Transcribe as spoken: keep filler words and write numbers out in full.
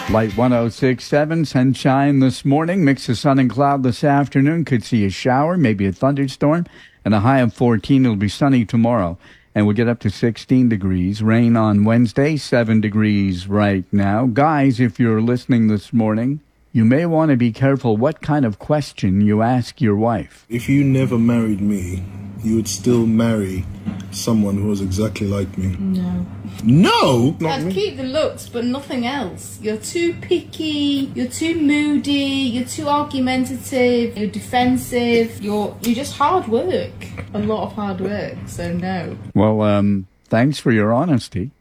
Light one oh six point seven, sunshine this morning, mix of sun and cloud this afternoon. Could see a shower, maybe a thunderstorm, and a high of fourteen. It'll be sunny tomorrow, and we'll get up to sixteen degrees. Rain on Wednesday, seven degrees right now. Guys, if you're listening this morning, you may want to be careful what kind of question you ask your wife. If you never married me, you would still marry someone who was exactly like me? No. No? I'd keep the looks, but nothing else. You're too picky, you're too moody, you're too argumentative, you're defensive, you're you're just hard work. A lot of hard work, so no. Well, um, thanks for your honesty.